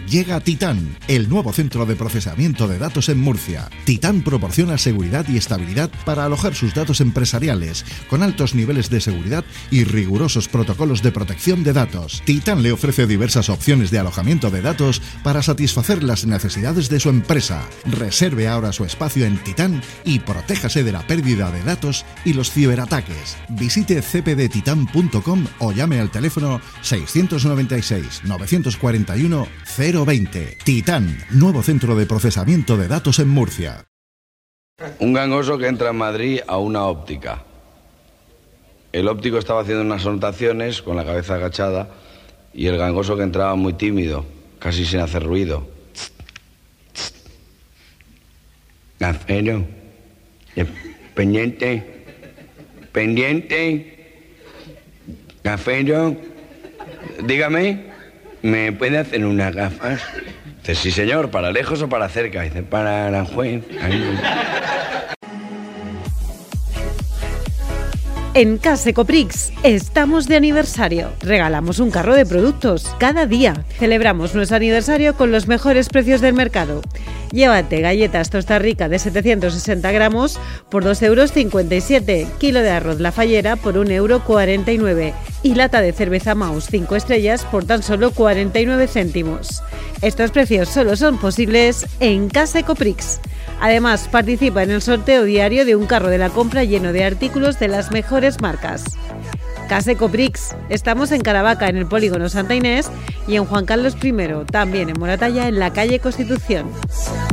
Llega Titán, el nuevo centro de procesamiento de datos en Murcia. Titán proporciona seguridad y estabilidad para alojar sus datos empresariales, con altos niveles de seguridad y rigurosos protocolos de protección de datos. Titán le ofrece diversas opciones de alojamiento de datos para satisfacer las necesidades de su empresa. Reserve ahora su espacio en Titán y protéjase de la pérdida de datos y los ciberataques. Visite cpdtitan.com o llame al teléfono 696 941 020. Titán, nuevo centro de procesamiento de datos en Murcia. Un gangoso que entra en Madrid a una óptica. El óptico estaba haciendo unas anotaciones con la cabeza agachada y el gangoso que entraba muy tímido, casi sin hacer ruido. Gafero, pendiente, gafero, dígame, ¿me puede hacer unas gafas? Dice, sí señor, ¿para lejos o para cerca? Dice, para Aranjuez. En Case Coprix estamos de aniversario. Regalamos un carro de productos cada día. Celebramos nuestro aniversario con los mejores precios del mercado. Llévate galletas Tosta Rica de 760 gramos por 2,57 €, kilo de arroz La Fallera por 1,49 € y lata de cerveza Maus 5 estrellas por tan solo 49 céntimos. Estos precios solo son posibles en Case Coprix. Además, participa en el sorteo diario de un carro de la compra lleno de artículos de las mejores marcas. Case Coprix. Estamos en Caravaca, en el polígono Santa Inés, y en Juan Carlos I, también en Moratalla, en la calle Constitución.